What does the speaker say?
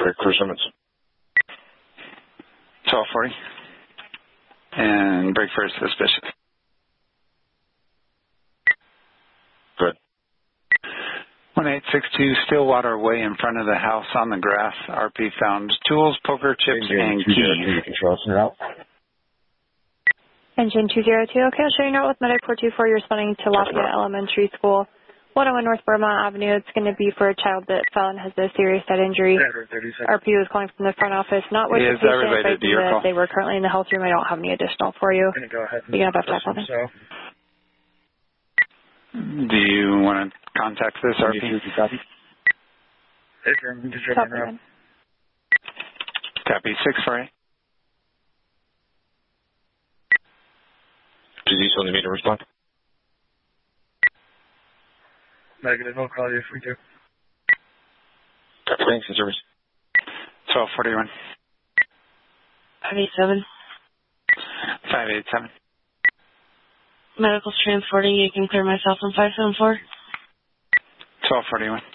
for Crew Simmons. 1240. And break for suspicious. Good. 1862 Stillwater Way in front of the house on the grass. RP found tools, poker chips, and keys. Control, send it out. Engine 202, okay, I'll show you now with Medic 424. You're responding to Lafayette Elementary School, 101 North Vermont Avenue. It's going to be for a child that fell and has a serious head injury. RP was calling from the front office, not with the patient, but they were currently in the health room. I don't have any additional for you. Go ahead. You can have that on. Do you want to contact this RP? Copy 648. Did you still need me to respond? Negative, I'll call you if we do. Thanks, in service. 1241. 587. 587. Medical's transporting. You can clear myself from 574. 1241.